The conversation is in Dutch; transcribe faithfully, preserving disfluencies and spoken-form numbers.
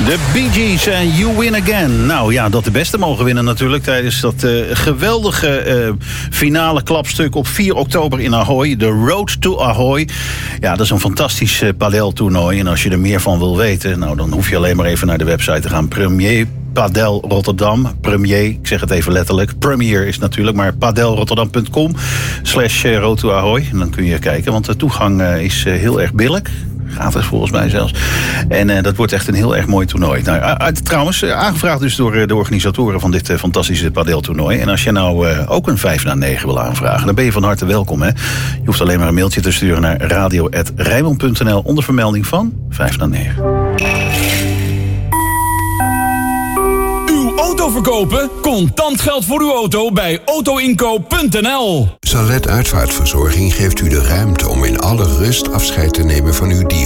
De Bee Gees en You Win Again. Nou ja, dat de beste mogen winnen natuurlijk tijdens dat uh, geweldige uh, finale klapstuk op vier oktober in Ahoy. De Road to Ahoy. Ja, dat is een fantastisch uh, padeltoernooi. En als je er meer van wil weten, nou dan hoef je alleen maar even naar de website te gaan. Premier Padel Rotterdam. Premier, ik zeg het even letterlijk. Premier is natuurlijk, maar padelrotterdam punt com slash Road to Ahoy. En dan kun je kijken, want de toegang uh, is uh, heel erg billig. Gratis volgens mij zelfs. En uh, dat wordt echt een heel erg mooi toernooi. Nou, uh, trouwens, uh, aangevraagd dus door uh, de organisatoren van dit uh, fantastische padeltoernooi. En als je nou uh, ook een vijf na negen wil aanvragen, dan ben je van harte welkom. Hè? Je hoeft alleen maar een mailtje te sturen naar radio punt rijnmond punt n l onder vermelding van vijf na negen. Auto verkopen? Contant geld voor uw auto bij autoinkoop punt n l. Salet Uitvaartverzorging geeft u de ruimte om in alle rust afscheid te nemen van uw dier.